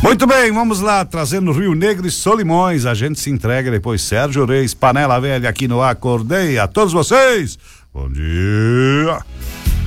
Muito bem, vamos lá, trazendo Rio Negro e Solimões, a gente se entrega depois. Sérgio Reis, Panela Velha aqui no Acordei, a todos vocês, bom dia.